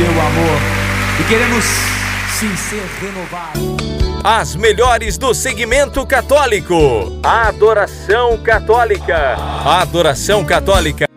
teu amor e queremos sim ser renovados. As melhores do segmento católico. Adoração Católica. Adoração Católica.